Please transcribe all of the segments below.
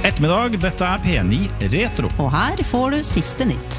God ettermiddag, dette P9 Retro. Og her får du siste nytt.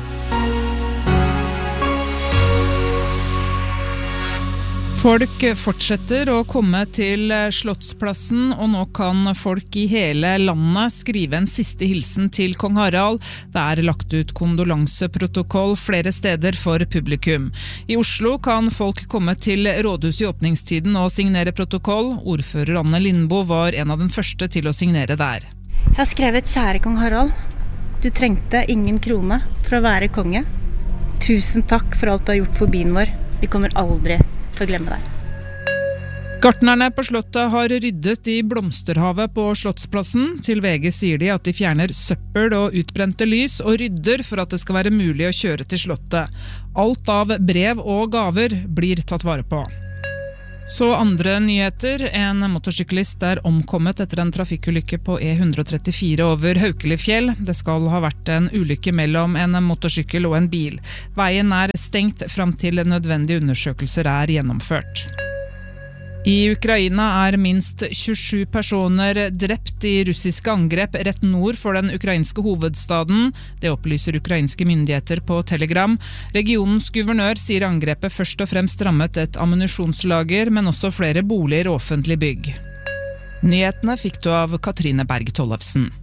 Folk fortsetter å komme til Slottsplassen, og nå kan folk i hele landet skrive en siste hilsen til kong Harald. Det lagt ut kondolanseprotokoll flere steder for publikum. I Oslo kan folk komme til rådhuset i åpningstiden og signere protokoll. Ordfører Anne Lindboe var en av den første til å signere der. Jeg har skrevet: Kjære kong Harald, du trengte ingen krone for å være konge. Tusen takk for alt du har gjort for byen vår. Vi kommer aldri til å glemme deg. Gartnerne på Slottet har ryddet i blomsterhavet på Slottsplassen. Til VG sier de at de fjerner søppel og utbrente lys og rydder for at det skal være mulig å kjøre til Slottet. Alt av brev og gaver blir tatt vare på. Så andre nyheter. En motorsyklist omkommet etter en trafikkulykke på E134 over Haukelifjell. Det skal ha vært en ulykke mellom en motorsykkel og en bil. Veien stengt fram til nødvendige undersøkelser gjennomført. I Ukraina minst 27 personer drept i russiske angrep rett nord for den ukrainske hovedstaden. Det opplyser ukrainske myndigheter på Telegram. Regionens guvernør sier angrepet først og fremst rammet et ammunisjonslager, men også flere boliger og offentlige bygg. Nyhetene fikk du av Katrine Berg Tollefsen.